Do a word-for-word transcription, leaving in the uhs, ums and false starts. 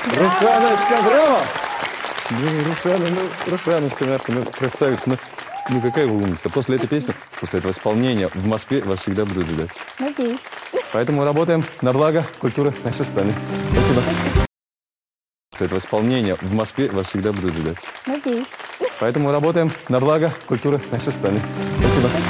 Рушаночка, браво! Ну, Рушана, ну, Рушаночка наша, ну, красавица, ну, ну, какая вы умница. После этой песни, после этого исполнения в Москве вас всегда будут ждать. Надеюсь. Поэтому работаем на благо культуры нашей страны. Спасибо. Спасибо. После этого исполнения в Москве вас всегда будут ждать. Надеюсь. Поэтому работаем на благо культуры нашей страны. Спасибо.